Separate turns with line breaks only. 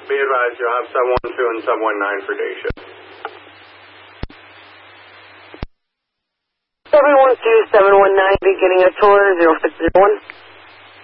Be advised, you'll have sub 12 and sub 19 for day shift.
712, 719, beginning of tour 0601.